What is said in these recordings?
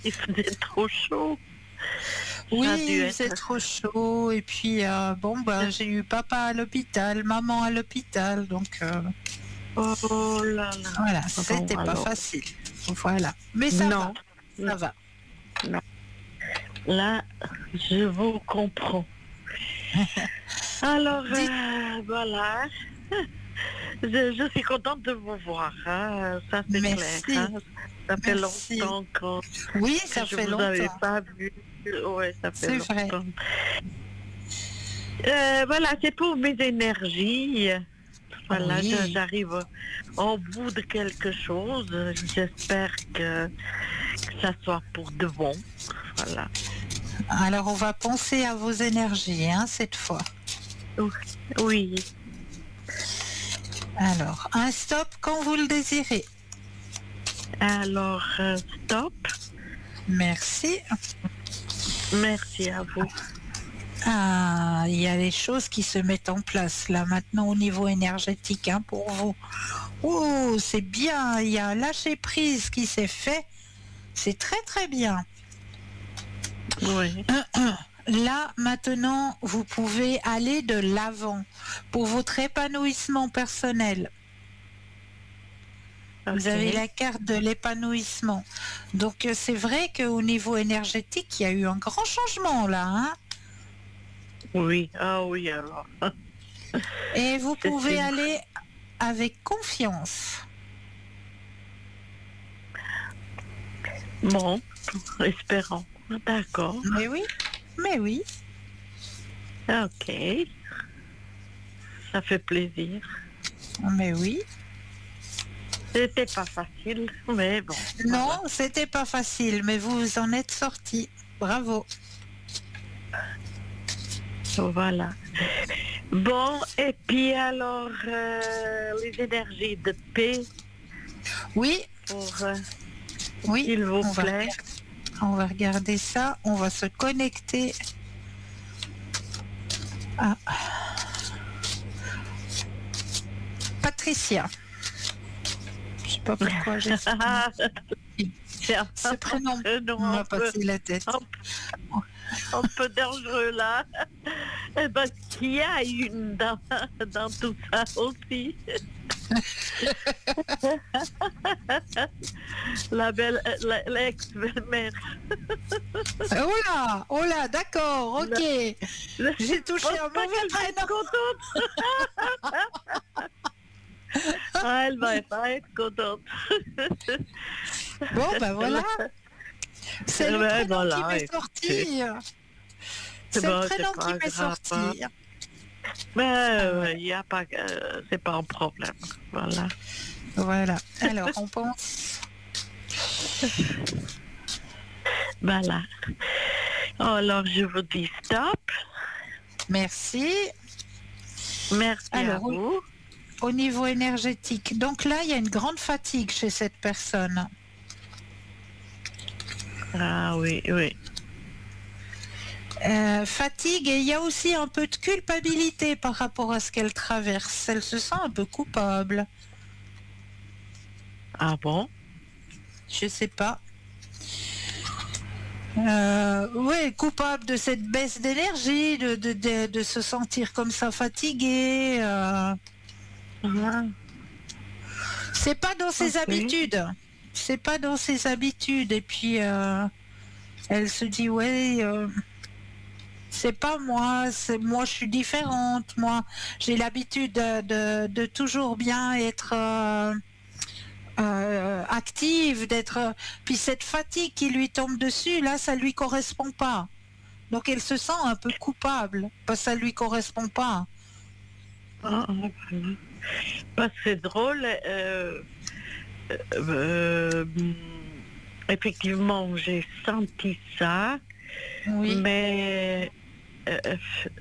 Il faisait trop chaud. Ça a dû Oui, c'est être. trop chaud. Et puis, j'ai eu papa à l'hôpital, maman à l'hôpital. Donc, Oh là là. voilà, Bon, c'était pas alors. facile. Voilà. Mais ça va, Non, ça va. non. Là, je vous comprends. Alors, Dites voilà. Je suis contente de vous voir, hein. Ça c'est clair, hein. merci, Ça fait merci. longtemps Oui, que ça je fait vous avais longtemps. pas vu. Ouais, ça fait C'est vrai. longtemps. Voilà, c'est pour mes énergies. Voilà, Oui. j'arrive au bout de quelque chose. J'espère que ça soit pour de bon. Voilà. Alors, on va penser à vos énergies, hein, cette fois. Oui. Alors, un stop quand vous le désirez. Alors, stop. Merci. Merci à vous. Ah, il y a des choses qui se mettent en place là maintenant au niveau énergétique, hein, pour vous. Oh, c'est bien, il y a un lâcher prise qui s'est fait. C'est très très bien. Oui. Là, maintenant, vous pouvez aller de l'avant pour votre épanouissement personnel. Vous avez Ok. la carte de l'épanouissement. Donc, c'est vrai qu'au niveau énergétique, il y a eu un grand changement là, hein. Oui. Ah oui, alors. Et vous C'est pouvez sûr. aller avec confiance. Bon, espérons. D'accord. Mais oui, mais oui, Ok. Ça fait plaisir. mais oui. C'était pas facile, mais bon, Non, voilà. c'était pas facile, mais vous en êtes sorti. Bravo. Voilà. Bon, et puis alors, les énergies de paix, Oui, pour, oui, s'il vous on va plaît. regarder, on va regarder ça. On va se connecter à Patricia. Je sais pas pourquoi j'ai C'est un ce prénom prénom m'a passé la tête. un, un peu dangereux là. Parce qu'il y a une dans tout ça aussi. L'ex-belle-mère. Oh là, d'accord, ok. Je J'ai touché pense un pas mauvais qu'elle va être prénom. contente. Ah, elle va pas être contente. Bon, ben voilà. C'est le Ouais, prénom qui voilà, m'est écoutez. sorti. C'est C'est le bon, c'est prénom qui pas m'est grave, hein. sorti. Ah, Mais voilà. il y a pas, c'est pas un problème. Voilà. Voilà. Alors, on pense. Voilà. Alors, je vous dis stop. Merci. Merci à Alors, vous. au niveau énergétique, donc là, il y a une grande fatigue chez cette personne. Ah oui, oui. Fatigue et il y a aussi un peu de culpabilité par rapport à ce qu'elle traverse. Elle se sent un peu coupable. Ah bon? Je sais pas. Ouais, coupable de cette baisse d'énergie, de se sentir comme ça fatigué. Ah, C'est pas dans ses ok. habitudes. C'est pas dans ses habitudes. Et puis, elle se dit, ouais, c'est pas moi, moi je suis différente. Moi, j'ai l'habitude de toujours bien être active, d'être. Puis cette fatigue qui lui tombe dessus, là, ça lui correspond pas. Donc elle se sent un peu coupable parce que ça lui correspond pas. Ah, ah, voilà. Parce que c'est drôle. Euh, effectivement, j'ai senti ça, Oui. mais euh,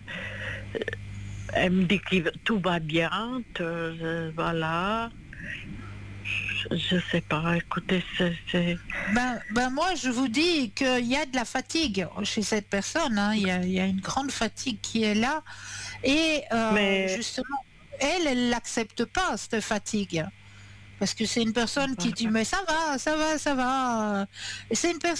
elle me dit que tout va bien, voilà. Je sais pas, écoutez, Ben moi je vous dis qu'il y a de la fatigue chez cette personne, hein. Il y a une grande fatigue qui est là et mais justement elle l'accepte pas cette fatigue parce que c'est une personne qui dit voilà. mais ça va, ça va, ça va. Et c'est une personne